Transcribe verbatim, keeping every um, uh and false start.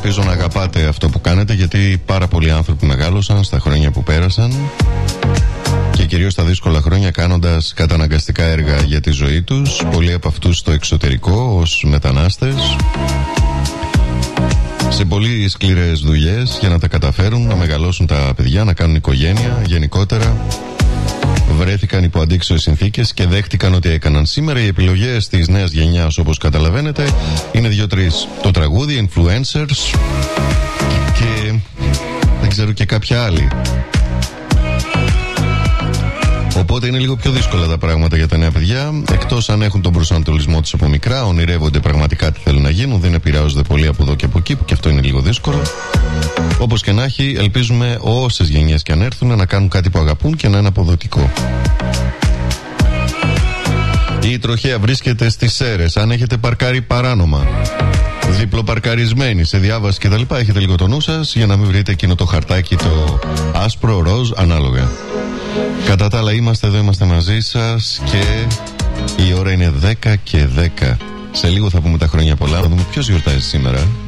ελπίζω να αγαπάτε αυτό που κάνετε, γιατί πάρα πολλοί άνθρωποι μεγάλωσαν στα χρόνια που πέρασαν και κυρίως τα δύσκολα χρόνια κάνοντας καταναγκαστικά έργα για τη ζωή τους. Πολλοί από αυτούς στο εξωτερικό ως μετανάστες, σε πολύ σκληρές δουλειές για να τα καταφέρουν, να μεγαλώσουν τα παιδιά, να κάνουν οικογένεια. Γενικότερα βρέθηκαν υπό αντίξωες συνθήκες και δέχτηκαν ότι έκαναν. Σήμερα οι επιλογές της νέας γενιάς, όπως καταλαβαίνετε, είναι δύο-τρεις. Το τραγούδι, influencers και δεν ξέρω και κάποια άλλη. Οπότε είναι λίγο πιο δύσκολα τα πράγματα για τα νέα παιδιά. Εκτός αν έχουν τον προσανατολισμό τους από μικρά, ονειρεύονται πραγματικά τι θέλουν να γίνουν, δεν επηρεάζονται πολύ από εδώ και από εκεί, που και αυτό είναι λίγο δύσκολο. Όπως και να έχει, ελπίζουμε όσες γενιές και αν έρθουν να κάνουν κάτι που αγαπούν και να είναι αποδοτικό. Η τροχέα βρίσκεται στις Σέρρες. Αν έχετε παρκάρει παράνομα, διπλοπαρκαρισμένοι σε διάβαση κτλ., έχετε λίγο το νου σας για να μην βρείτε εκείνο το χαρτάκι, το άσπρο, ροζ, ανάλογα. Κατά τα άλλα, είμαστε εδώ, είμαστε μαζί σας και η ώρα είναι δέκα και δέκα. Σε λίγο θα πούμε τα χρόνια πολλά. Θα δούμε ποιος γιορτάζει σήμερα.